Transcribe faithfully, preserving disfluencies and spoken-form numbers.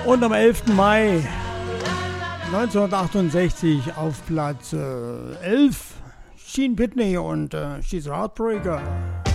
Und am elften Mai neunzehnhundertachtundsechzig auf Platz äh, elf Gene Pitney und äh, She's a Heartbreaker.